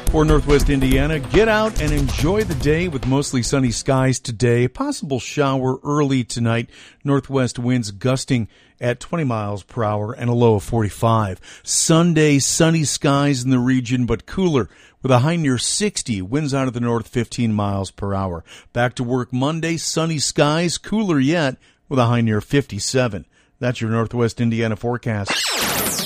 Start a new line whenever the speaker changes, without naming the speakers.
For Northwest Indiana, get out and enjoy the day with mostly sunny skies today. Possible shower early tonight. Northwest winds gusting at 20 miles per hour and a low of 45. Sunday, sunny skies in the region, but cooler with a high near 60. Winds out of the north 15 miles per hour. Back to work Monday, sunny skies, cooler yet with a high near 57. That's your Northwest Indiana forecast.